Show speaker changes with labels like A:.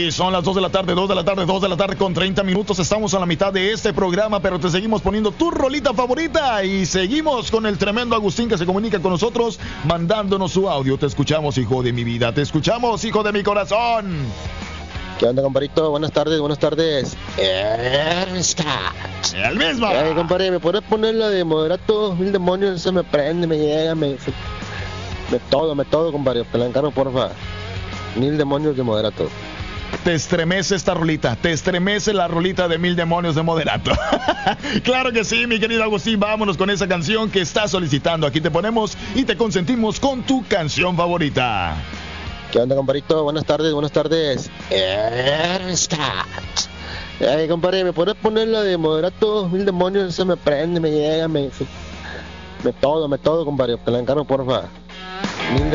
A: Sí, son las 2 de la tarde, 2 de la tarde, 2 de la tarde con 30 minutos. Estamos a la mitad de este programa, pero te seguimos poniendo tu rolita favorita. Y seguimos con el tremendo Agustín que se comunica con nosotros, mandándonos su audio. Te escuchamos, hijo de mi vida. Te escuchamos, hijo de mi corazón.
B: ¿Qué onda, compadrito? Buenas tardes, buenas tardes.
A: El mismo.
B: Compadre, ¿me podés poner la de Moderato? Mil demonios, se me prende, me llega, me todo, compadre. Te la encargo, porfa. Mil demonios de Moderato.
A: Te estremece esta rolita, te estremece la rolita de Mil demonios de Moderato. Claro que sí, mi querido Agustín, vámonos con esa canción que estás solicitando. Aquí te ponemos y te consentimos con tu canción favorita.
B: ¿Qué onda, compadrito? Buenas tardes, buenas tardes. Compadre, ¿me podés poner la de Moderato? Mil demonios, se me prende, me llega, me todo, compadre. Te la encargo, porfa. Mil